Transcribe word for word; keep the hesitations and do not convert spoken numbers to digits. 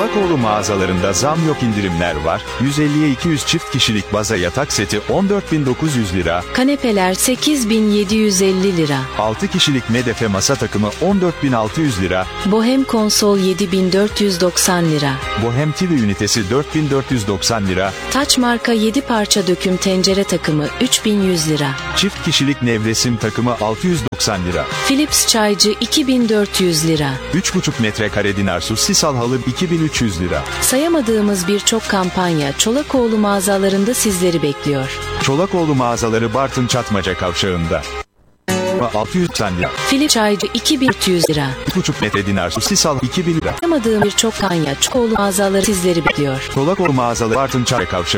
Çolakoğlu mağazalarında zam yok, indirimler var. yüz elliye iki yüz çift kişilik baza yatak seti on dört bin dokuz yüz lira. Kanepeler sekiz bin yedi yüz elli lira. altı kişilik medefe masa takımı on dört bin altı yüz lira. Bohem konsol yedi bin dört yüz doksan lira. Bohem T V ünitesi dört bin dört yüz doksan lira. Taç marka yedi parça döküm tencere takımı üç bin yüz lira. Çift kişilik nevresim takımı altı yüz doksan lira. Philips çaycı iki bin dört yüz lira. üç buçuk metrekare Dinarsu Sisal halı iki bin üç yüz lira. Sayamadığımız birçok kampanya Çolakoğlu mağazalarında sizleri bekliyor. Çolakoğlu mağazaları Bartın Çatmaca kavşağında. altı yüz lira. Philips çaycı iki bin dört yüz lira. üç buçuk metre Dinarsu Sisal iki bin lira. Sayamadığımız birçok kampanya Çolakoğlu mağazaları sizleri bekliyor. Çolakoğlu mağazaları Bartın Çatmaca kavşağı.